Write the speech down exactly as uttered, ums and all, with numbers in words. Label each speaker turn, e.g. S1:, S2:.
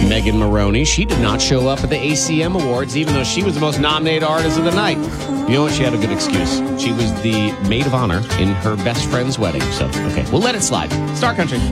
S1: Megan Maroney, she did not show up at the A C M Awards, even though she was the most nominated artist of the night. You know what? She had a good excuse. She was the maid of honor in her best friend's wedding. So, okay, we'll let it slide. Star Country.